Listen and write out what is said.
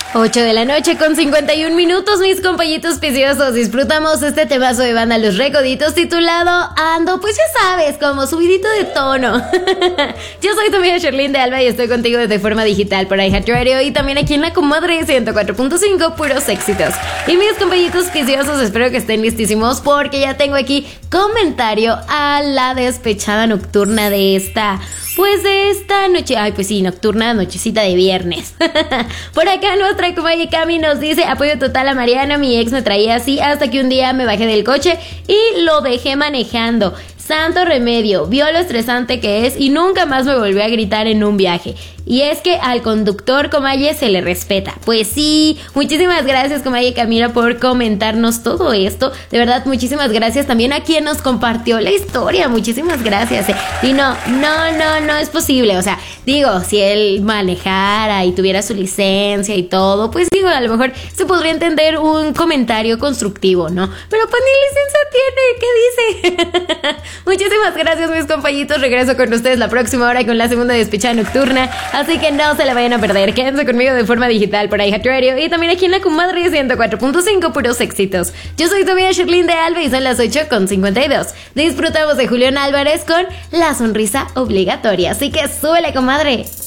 8 de la noche con 51 minutos, mis compañitos preciosos. Disfrutamos este temazo de banda Los Recoditos titulado Ando, pues ya sabes, como subidito de tono. Yo soy tu amiga Sherlyn de Alba y estoy contigo desde forma digital por iHeartRadio y también aquí en la comadre 104.5, puros éxitos. Y mis compañitos preciosos, espero que estén listísimos porque ya tengo aquí comentario a la despechada nocturna de esta noche. Ay, pues sí, nocturna, nochecita de viernes. Por acá nuestra comadre Cami nos dice: apoyo total a Mariana, mi ex me traía así hasta que un día me bajé del coche y lo dejé manejando. Santo remedio, vio lo estresante que es y nunca más me volvió a gritar en un viaje. Y es que al conductor, comadre, se le respeta. Pues sí, muchísimas gracias, comadre Camila, por comentarnos todo esto. De verdad, muchísimas gracias también a quien nos compartió la historia. Muchísimas gracias. Y no es posible. O sea, digo, si él manejara y tuviera su licencia y todo, pues digo, a lo mejor se podría entender un comentario constructivo, ¿no? Pero pues ni licencia tiene, ¿qué dice? Muchísimas gracias, mis compañitos. Regreso con ustedes la próxima hora con la segunda despechada nocturna. Así que no se la vayan a perder. Quédense conmigo de forma digital por iHeartRadio y también aquí en la comadre 104.5, puros éxitos. Yo soy tu amiga Sherlyn de Alba y son las 8:52. Disfrutamos de Julián Álvarez con La Sonrisa Obligatoria. Así que súbele, comadre.